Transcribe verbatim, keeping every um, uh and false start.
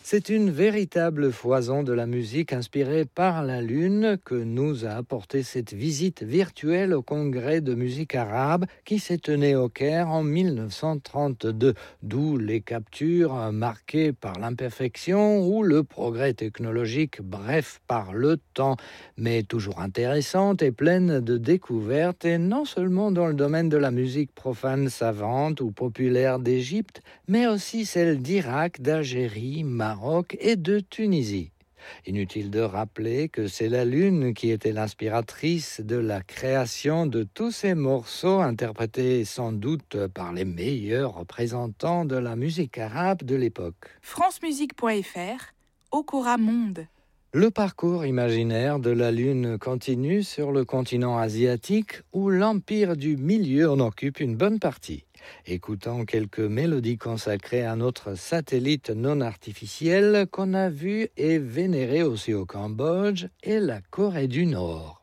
C'est une véritable foison de la musique inspirée par la Lune que nous a apporté cette visite virtuelle au congrès de musique arabe qui s'est tenu au Caire en mille neuf cent trente-deux, d'où les captures marquées par l'imperfection ou le progrès technologique, bref, par le temps, mais toujours intéressantes et pleines de découvertes, et non seulement dans le domaine de la musique profane savante ou populaire d'Égypte, mais aussi celle d'Irak, d'Algérie, Maroc et de Tunisie. Inutile de rappeler que c'est la Lune qui était l'inspiratrice de la création de tous ces morceaux interprétés sans doute par les meilleurs représentants de la musique arabe de l'époque. francemusique point f r, Okora Monde. Le parcours imaginaire de la Lune continue sur le continent asiatique où l'Empire du Milieu en occupe une bonne partie. Écoutons quelques mélodies consacrées à notre satellite non artificiel qu'on a vu et vénéré aussi au Cambodge et la Corée du Nord.